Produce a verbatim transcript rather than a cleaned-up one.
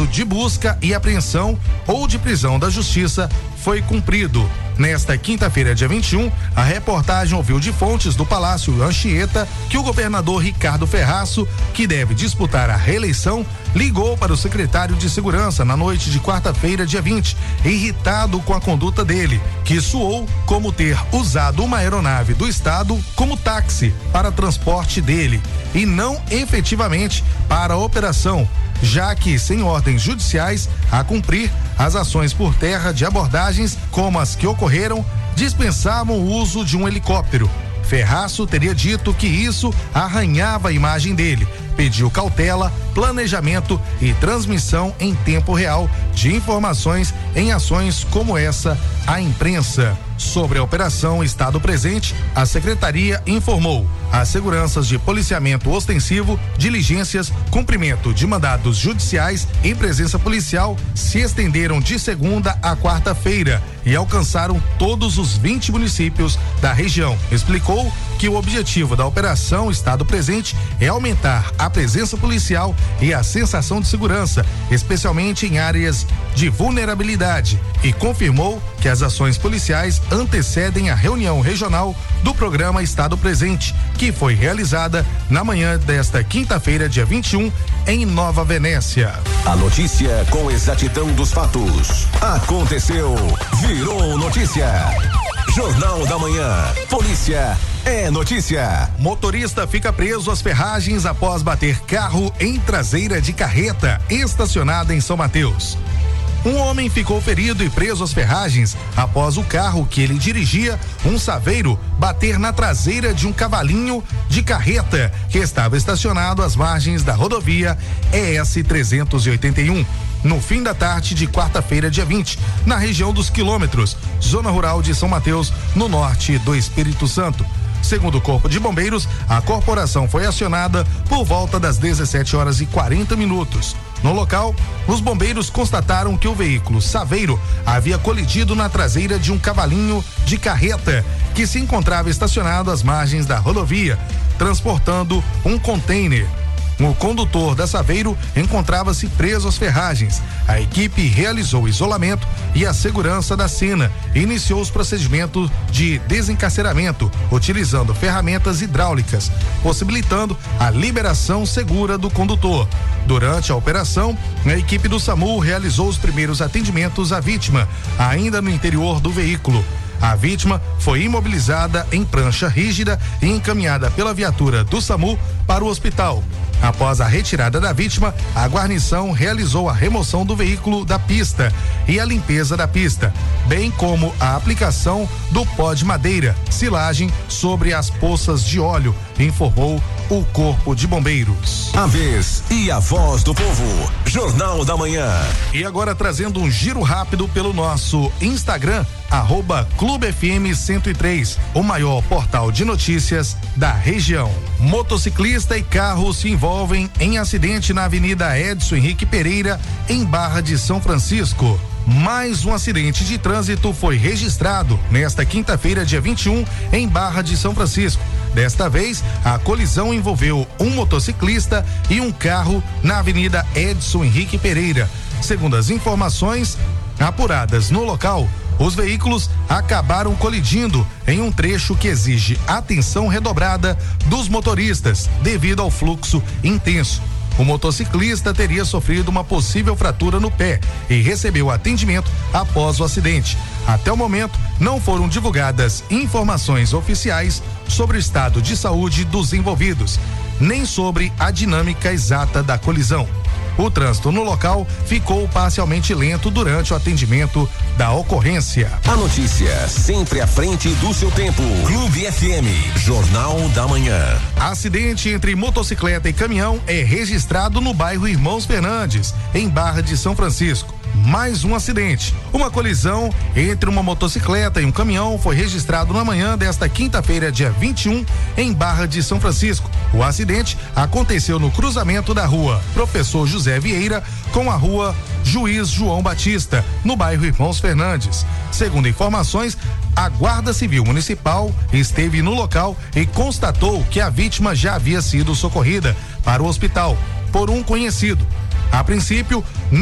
mandado de busca e apreensão ou de prisão da Justiça foi cumprido. Nesta quinta-feira, dia vinte e um, a reportagem ouviu de fontes do Palácio Anchieta que o governador Ricardo Ferraço, que deve disputar a reeleição, ligou para o secretário de Segurança na noite de quarta-feira, dia vinte, irritado com a conduta dele, que soou como ter usado uma aeronave do Estado como táxi para transporte dele e não efetivamente para a operação, já que, sem ordens judiciais a cumprir, as ações por terra de abordagens, como as que ocorreram, dispensavam o uso de um helicóptero. Ferraço teria dito que isso arranhava a imagem dele, pediu cautela, planejamento e transmissão em tempo real de informações em ações como essa à imprensa. Sobre a operação Estado Presente, a secretaria informou as seguranças de policiamento ostensivo, diligências, cumprimento de mandados judiciais em presença policial se estenderam de segunda a quarta-feira e alcançaram todos os vinte municípios da região. Explicou que o objetivo da operação Estado Presente é aumentar a presença policial e a sensação de segurança, especialmente em áreas de vulnerabilidade, e confirmou que as ações policiais antecedem a reunião regional do programa Estado Presente, que foi realizada na manhã desta quinta-feira, dia vinte e um, em Nova Venécia. A notícia com exatidão dos fatos. Aconteceu, virou notícia. Jornal da Manhã. Polícia é notícia. Motorista fica preso às ferragens após bater carro em traseira de carreta estacionada em São Mateus. Um homem ficou ferido e preso às ferragens após o carro que ele dirigia, um Saveiro, bater na traseira de um cavalinho de carreta que estava estacionado às margens da rodovia E S trezentos e oitenta e um. No fim da tarde de quarta-feira, dia vinte, na região dos Quilômetros, zona rural de São Mateus, no norte do Espírito Santo. Segundo o Corpo de Bombeiros, a corporação foi acionada por volta das dezessete horas e quarenta minutos. No local, os bombeiros constataram que o veículo Saveiro havia colidido na traseira de um cavalinho de carreta que se encontrava estacionado às margens da rodovia, transportando um container. O condutor da Saveiro encontrava-se preso às ferragens. A equipe realizou o isolamento e a segurança da cena e iniciou os procedimentos de desencarceramento, utilizando ferramentas hidráulicas, possibilitando a liberação segura do condutor. Durante a operação, a equipe do SAMU realizou os primeiros atendimentos à vítima, ainda no interior do veículo. A vítima foi imobilizada em prancha rígida e encaminhada pela viatura do SAMU para o hospital. Após a retirada da vítima, a guarnição realizou a remoção do veículo da pista e a limpeza da pista, bem como a aplicação do pó de madeira, silagem sobre as poças de óleo, informou o Corpo de Bombeiros. A vez e a voz do povo. Jornal da Manhã. E agora trazendo um giro rápido pelo nosso Instagram, arroba Clube F M cento e três, o maior portal de notícias da região. Motociclista e carro se envolvem em acidente na Avenida Edson Henrique Pereira, em Barra de São Francisco. Mais um acidente de trânsito foi registrado nesta quinta-feira, dia vinte e um, em Barra de São Francisco. Desta vez, a colisão envolveu um motociclista e um carro na Avenida Edson Henrique Pereira. Segundo as informações apuradas no local, os veículos acabaram colidindo em um trecho que exige atenção redobrada dos motoristas devido ao fluxo intenso. O motociclista teria sofrido uma possível fratura no pé e recebeu atendimento após o acidente. Até o momento, não foram divulgadas informações oficiais sobre o estado de saúde dos envolvidos, nem sobre a dinâmica exata da colisão. O trânsito no local ficou parcialmente lento durante o atendimento da ocorrência. A notícia sempre à frente do seu tempo. Clube F M, Jornal da Manhã. Acidente entre motocicleta e caminhão é registrado no bairro Irmãos Fernandes, em Barra de São Francisco. Mais um acidente. Uma colisão entre uma motocicleta e um caminhão foi registrado na manhã desta quinta-feira, dia vinte e um, em Barra de São Francisco. O acidente aconteceu no cruzamento da rua Professor José Vieira com a rua Juiz João Batista, no bairro Irmãos Fernandes. Segundo informações, a Guarda Civil Municipal esteve no local e constatou que a vítima já havia sido socorrida para o hospital por um conhecido. A princípio,